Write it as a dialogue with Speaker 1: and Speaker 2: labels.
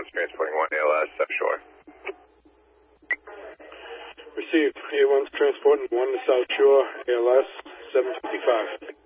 Speaker 1: A1's transporting 1 ALS, South Shore.
Speaker 2: Received. A1's transporting 1 to South Shore, ALS 755.